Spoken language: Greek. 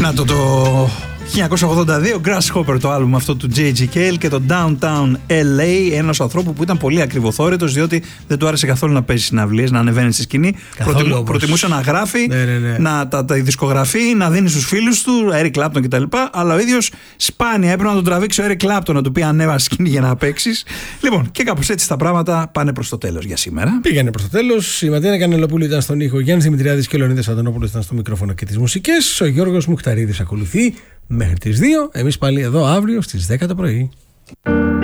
Να το 1982, Grasshopper, το άλμπουμ αυτό του J.G. Cale, και το Downtown LA, ενός ανθρώπου που ήταν πολύ ακριβοθόρητος, διότι δεν του άρεσε καθόλου να παίζει συναυλίες, να ανεβαίνει στη σκηνή. Προτιμούσε να γράφει, να τα δισκογραφεί, να δίνει στους φίλους του, Eric Clapton κτλ. Αλλά ο ίδιος σπάνια έπρεπε να τον τραβήξει ο Eric Clapton, να του πει ανέβα σκηνή για να παίξεις. Λοιπόν, και κάπως έτσι τα πράγματα πάνε προς το τέλος για σήμερα. Πήγανε προς το τέλος. Η Ματίνα Κανελοπούλου ήταν στον ήχο, Γιάννης Δημητριάδης και ο Λεωνίδας Αντωνόπουλος ήταν στο μικρόφωνο και τις μουσικές. Ο Γιώργος Μουχταρίδης ακολουθεί μέχρι τις 2. Εμείς πάλι εδώ αύριο στις 10 το πρωί.